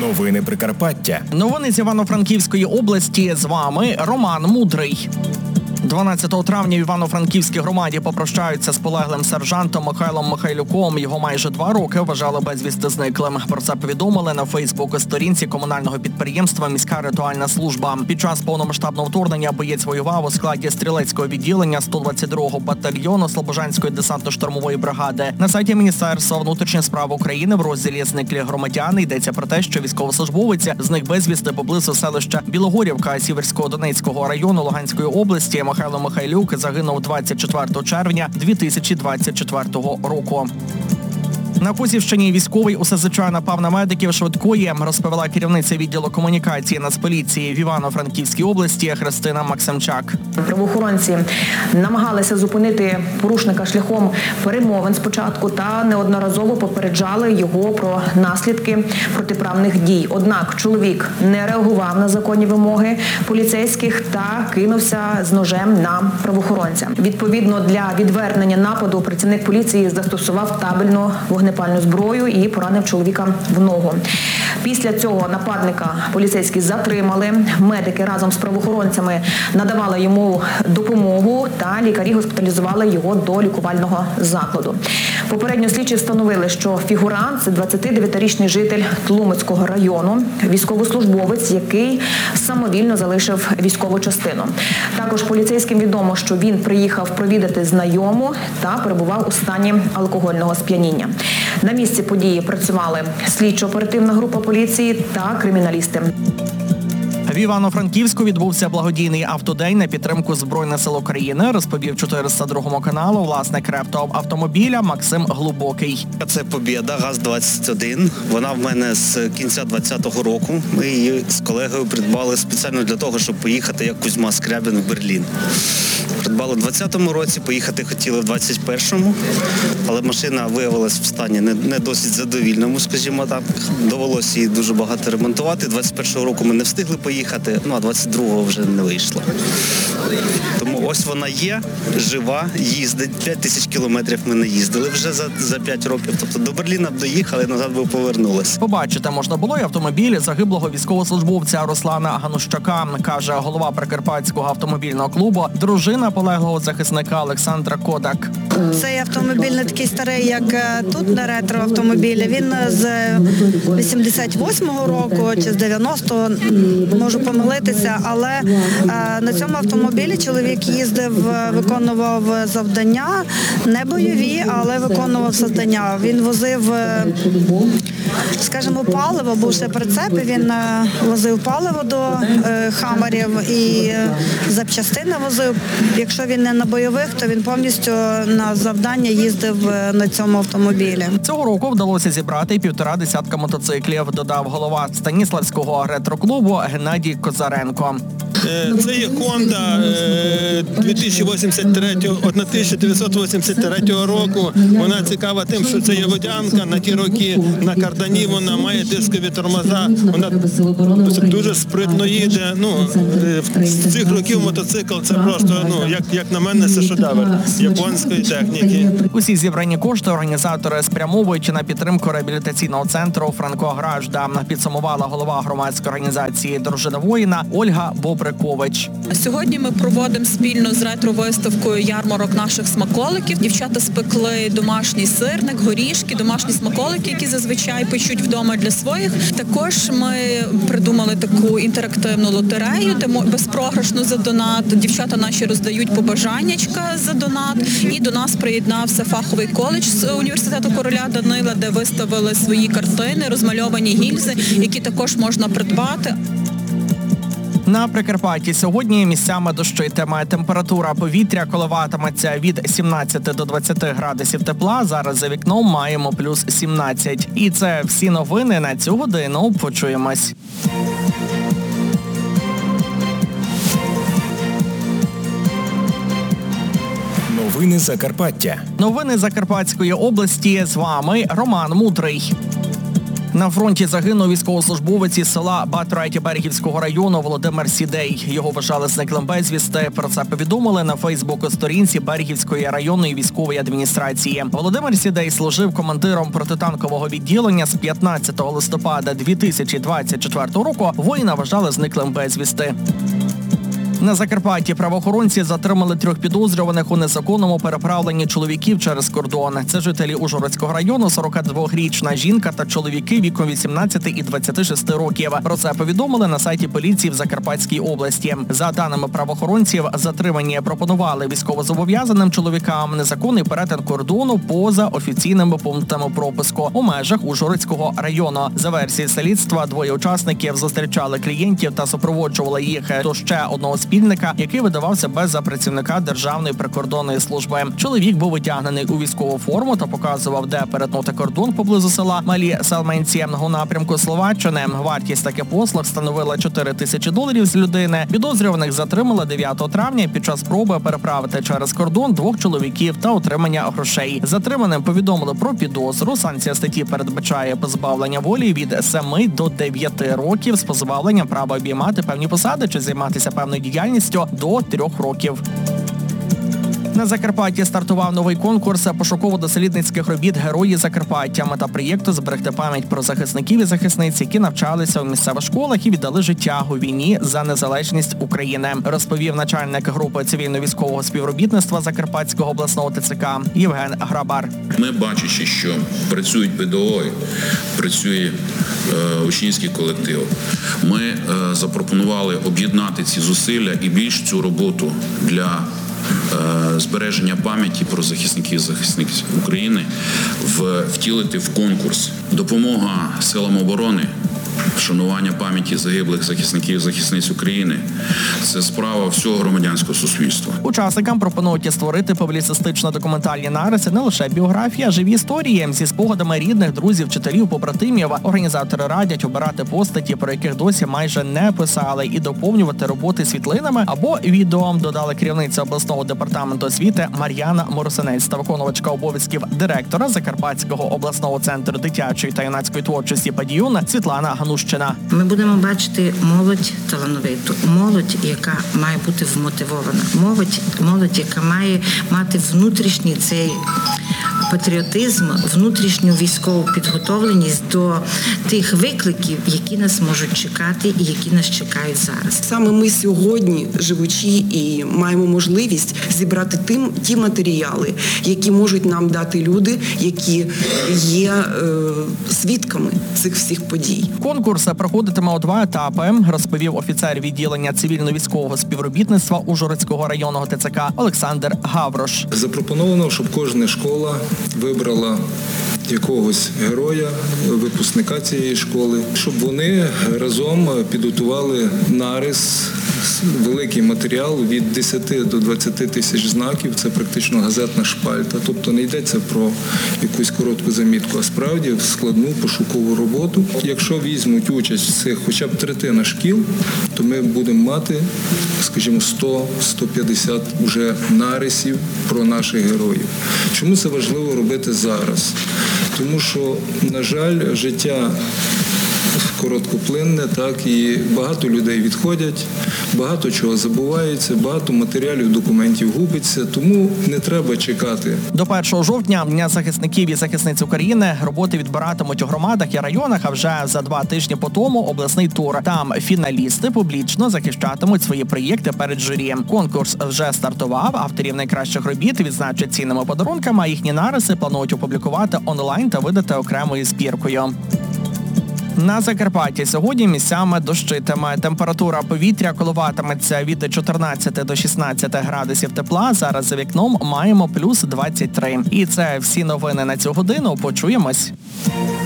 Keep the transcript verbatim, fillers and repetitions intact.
Новини Прикарпаття. Новини з Івано-Франківської області. З вами Роман Мудрий. дванадцятого травня в Івано-Франківській громаді попрощаються з полеглим сержантом Михайлом Михайлюком. Його майже два роки вважали безвісти зниклим. Про це повідомили на Фейсбук-сторінці комунального підприємства «Міська ритуальна служба». Під час повномасштабного вторгнення боєць воював у складі стрілецького відділення сто двадцять другого батальйону Слобожанської десантно-штурмової бригади. На сайті Міністерства внутрішніх справ України в розділі «Зниклі громадяни» йдеться про те, що військовослужбовець зник безвісти поблизу селища Білогорівка Сіверського Донецького району Луганської області. Михайло Михайлюк загинув двадцять четвертого червня дві тисячі двадцять четвертого року. На Косівщині військовий у СЗЧ напав на медиків швидкої, розповіла керівниця відділу комунікації Нацполіції в Івано-Франківській області Христина Максимчак. Правоохоронці намагалися зупинити порушника шляхом перемовин спочатку та неодноразово попереджали його про наслідки протиправних дій. Однак чоловік не реагував на законні вимоги поліцейських та кинувся з ножем на правоохоронця. Відповідно, для відвернення нападу працівник поліції застосував табельну вогнепальну зброю і поранив чоловіка в ногу. Після цього нападника поліцейські затримали. Медики разом з правоохоронцями надавали йому допомогу та лікарі госпіталізували його до лікувального закладу. Попередньо слідчі встановили, що фігурант – це двадцятидев'ятирічний житель Тлумацького району, військовослужбовець, який самовільно залишив військову частину. Також поліцейським відомо, що він приїхав провідати знайому та перебував у стані алкогольного сп'яніння. На місці події працювали слідчо-оперативна група поліції та криміналісти. В Івано-Франківську відбувся благодійний автодень на підтримку Збройних сил України, розповів чотириста другому каналу власник рептоавтомобіля Максим Глубокий. Це «Побєда», ГАЗ двадцять один. Вона в мене з кінця двадцятого року. Ми її з колегою придбали спеціально для того, щоб поїхати, як Кузьма Скрябін, в Берлін. Придбали в двадцятому році, поїхати хотіли в двадцять першому, але машина виявилась в стані не, не досить задовільному, скажімо так. Довелося її дуже багато ремонтувати. двадцять першого року ми не встигли поїхати, ну а двадцять другого вже не вийшло. Тому ось вона є, жива, їздить. п'ять тисяч кілометрів ми не їздили вже за, за п'ять років. Тобто до Берліна б доїхали, назад би повернулися. Побачити можна було й автомобіль загиблого військовослужбовця Руслана Ганущака, каже голова Прикарпатського автомобільного клубу, дружина полеглого захисника Олександра Кодак. Цей автомобіль не такий старий, як тут на ретро-автомобілі. Він з вісімдесят восьмого року чи з дев'яностого, можу помилитися, але на цьому автомобілі чоловік їздив, виконував завдання, не бойові, але виконував завдання. Він возив, скажімо, паливо, був ще прицеп, він возив паливо до хамерів і запчастини возив. Якщо він не на бойових, то він повністю на завдання їздив на цьому автомобілі. Цього року вдалося зібрати півтора десятка мотоциклів, додав голова Станіславського ретро-клубу Геннадій Козаренко. Це є Honda тисяча дев'ятсот вісімдесят третього року. Вона цікава тим, що це є водянка. На ті роки на кардані вона має дискові тормоза. Вона дуже спритно їде. Ну, з цих років мотоцикл це просто, ну, як, як на мене, це шедевр японської техніки. Усі зібрані кошти організатори спрямовують на підтримку реабілітаційного центру «Франко Гражда», підсумувала голова громадської організації «Дружина воїна» Ольга Бобрикович. Сьогодні ми проводимо спільно з ретро-виставкою ярмарок наших смаколиків. Дівчата спекли домашній сирник, горішки, домашні смаколики, які зазвичай печуть вдома для своїх. Також ми придумали таку інтерактивну лотерею, де безпрограшно за донат. Дівчата наші роздають побажаннячка за донат. І до нас приєднався фаховий коледж з університету короля Данила, де виставили свої картини, розмальовані гільзи, які також можна придбати. На Прикарпатті сьогодні місцями дощитиме. Температура повітря коливатиметься від сімнадцяти до двадцяти градусів тепла. Зараз за вікном маємо плюс сімнадцять. І це всі новини на цю годину. Почуємось. Новини Закарпаття. Новини Закарпатської області. З вами Роман Мудрий. На фронті загинув військовослужбовець із села Батрайті Берегівського району Володимир Сідей. Його вважали зниклим безвісти. Про це повідомили на Фейсбук-сторінці Берегівської районної військової адміністрації. Володимир Сідей служив командиром протитанкового відділення з п'ятнадцятого листопада дві тисячі двадцять четвертого року. Воїна вважали зниклим безвісти. На Закарпатті правоохоронці затримали трьох підозрюваних у незаконному переправленні чоловіків через кордон. Це жителі Ужгородського району, сорокадвохрічна жінка та чоловіки віком вісімнадцяти і двадцяти шести років. Про це повідомили на сайті поліції в Закарпатській області. За даними правоохоронців, затримані пропонували військовозобов'язаним чоловікам незаконний перетин кордону поза офіційними пунктами пропуску у межах Ужгородського району. За версією слідства, двоє учасників зустрічали клієнтів та супроводжували їх до ще одного спільника, який видавав себе за працівника Державної прикордонної служби. Чоловік був одягнений у військову форму та показував, де перетнути кордон поблизу села Малі Селменці у напрямку Словаччини. Вартість таких послуг становила чотири тисячі доларів з людини. Підозрюваних затримали дев'ятого травня під час спроби переправити через кордон двох чоловіків та отримання грошей. Затриманим повідомили про підозру. Санкція статті передбачає позбавлення волі від семи до дев'яти років з позбавленням права обіймати певні посади чи займатися певною діяльністю до трьох років. На Закарпатті стартував новий конкурс пошуково-дослідницьких робіт «Герої Закарпаття». Мета проєкту – зберегти пам'ять про захисників і захисниць, які навчалися у місцевих школах і віддали життя у війні за незалежність України, розповів начальник групи цивільно-військового співробітництва Закарпатського обласного ТЦК Євген Грабар. Ми, бачачи, що працюють педагоги, працює е, учнівський колектив, ми е, запропонували об'єднати ці зусилля і більш цю роботу для збереження пам'яті про захисників і захисниць України втілити в конкурс. Допомога силам оборони, вшанування пам'яті загиблих захисників і захисниць України – це справа всього громадянського суспільства. Учасникам пропонують створити публіцистично-документальні нариси, не лише біографії, а живі історії зі спогадами рідних, друзів, вчителів, побратимів. Організатори радять обирати постаті, про яких досі майже не писали, і доповнювати роботи світлинами або відео, додала керівниця обласного департаменту освіти Мар'яна Моросинець та виконувачка обов'язків директора Закарпатського обласного центру дитячої та юнацької творчості «Падіюн» Світлана Ганущина. Ми будемо бачити молодь талановиту, молодь, яка має бути вмотивована, молодь, молодь, яка має мати внутрішній цей патріотизм, внутрішню військову підготовленість до тих викликів, які нас можуть чекати і які нас чекають зараз. Саме ми сьогодні, живучи, і маємо можливість зібрати тим, ті матеріали, які можуть нам дати люди, які є е, свідками цих всіх подій. Конкурс проходитиме у два етапи, розповів офіцер відділення цивільно-військового співробітництва Ужгородського районного ТЦК Олександр Гаврош. Запропоновано, щоб кожна школа вибрала якогось героя, випускника цієї школи, щоб вони разом підготували нарис, великий матеріал від десяти до двадцяти тисяч знаків, це практично газетна шпальта. Тобто не йдеться про якусь коротку замітку, а справді складну пошукову роботу. Якщо візьмуть участь в цих хоча б третина шкіл, то ми будемо мати, скажімо, сто - сто п'ятдесят уже нарисів про наших героїв. Чому це важливо робити зараз? Тому що, на жаль, життя короткоплинне, так, і багато людей відходять, багато чого забувається, багато матеріалів, документів губиться, тому не треба чекати. До першого жовтня, Дня захисників і захисниць України, роботи відбиратимуть у громадах і районах, а вже за два тижні по тому обласний тур. Там фіналісти публічно захищатимуть свої проєкти перед журі. Конкурс вже стартував, авторів найкращих робіт відзначать цінними подарунками, а їхні нариси планують опублікувати онлайн та видати окремою збіркою. На Закарпатті сьогодні місцями дощитиме. Температура повітря коливатиметься від чотирнадцяти до шістнадцяти градусів тепла. Зараз за вікном маємо плюс двадцять три. І це всі новини на цю годину. Почуємось.